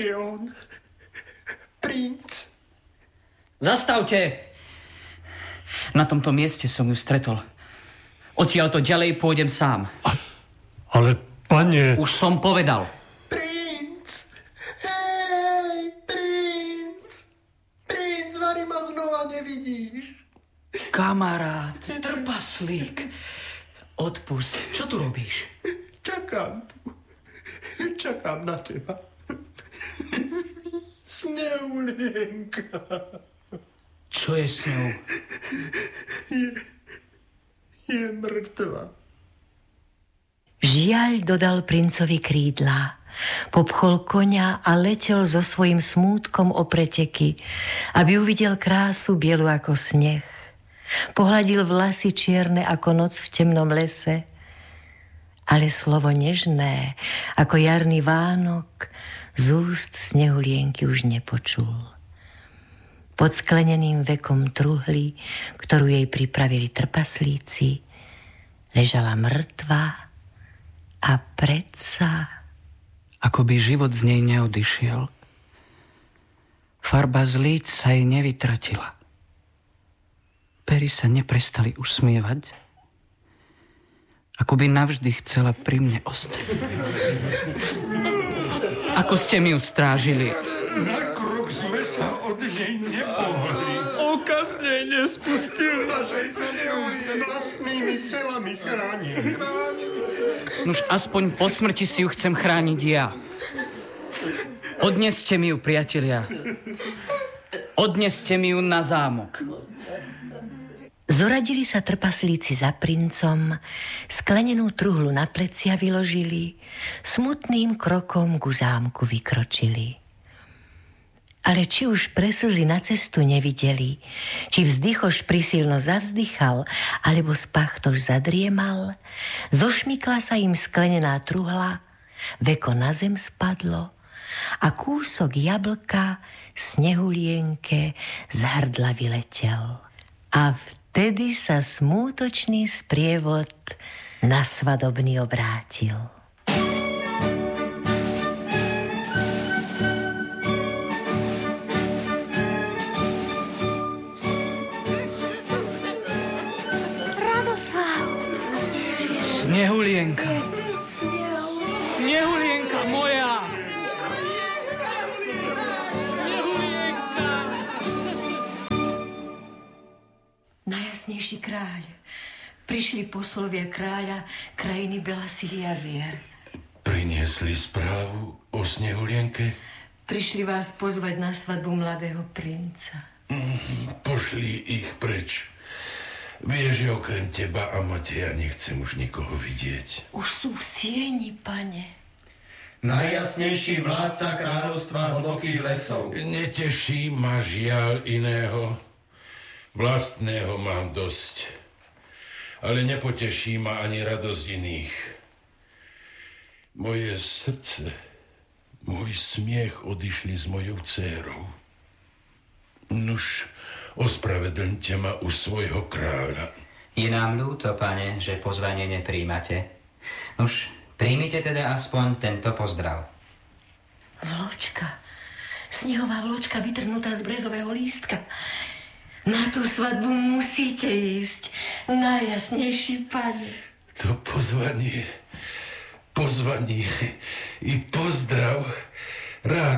je on. Princ. Zastavte! Na tomto mieste som ju stretol. Odtiaľto ďalej pôjdem sám. Ale, pane... Už som povedal. Princ! Hej, princ! Princ, vari ma znova nevidíš. Kamarát, trpaslík. Odpust, čo tu robíš? Čakám tu. Čakám na teba. Snehulienka. Čo je s ňou? Je mŕtva. Žiaľ dodal princovi krídla. Popchol koňa a letel so svojím smútkom o preteky, aby uvidel krásu bielu ako sneh. Pohľadil vlasy čierne ako noc v temnom lese, ale slovo nežné ako jarný Vánok z úst Snehulienky už nepočul. Pod skleneným vekom truhly, ktorú jej pripravili trpaslíci, ležala mŕtva a predsa... Ako by život z nej neodišiel. Farba z líc sa jej nevytratila. Pery sa neprestali usmievať, ako by navždy chcela pri mne ostať. Ako ste mi ju strážili? Na krok sme sa od nej nepohli. Oka z nej nespustil. Našej Snehulie vlastnými celami chránil. Nuž aspoň po smrti si ju chcem chrániť ja. Odneste mi ju, priatelia. Odneste mi ju na zámok. Zoradili sa trpaslíci za princom, sklenenú truhlu na plecia vyložili, smutným krokom ku zámku vykročili. Ale či už pre slzy na cestu nevideli, či vzdychoš prisilno zavzdychal, alebo spachtoš zadriemal, zošmykla sa im sklenená truhla, veko na zem spadlo a kúsok jablka Snehulienke z hrdla vyletel. A vtedy sa smútočný sprievod na svadobný obrátil. Snehulienka. Snehulienka moja. Snehulienka. Najjasnejší kráľ. Prišli poslovia kráľa krajiny Belasých jazier. Priniesli správu o Snehulienke? Prišli vás pozvať na svadbu mladého princa. Pošli ich preč. Vieš, že okrem teba a Mateja nechcem už nikoho vidieť. Už sú v sieni, pane. Najjasnejší vládca kráľovstva hlbokých lesov. Neteší ma žiaľ iného. Vlastného mám dosť. Ale nepoteší ma ani radosť iných. Moje srdce, môj smiech odišli s mojou dcérou. Nuž, ospravedlňte ma u svojho kráľa. Je nám ľúto, pane, že pozvanie nepríjmate. Už príjmite teda aspoň tento pozdrav. Vločka. Snehová vločka vytrhnutá z brezového lístka. Na tú svadbu musíte ísť, najjasnejší pane. To pozvanie i pozdrav rád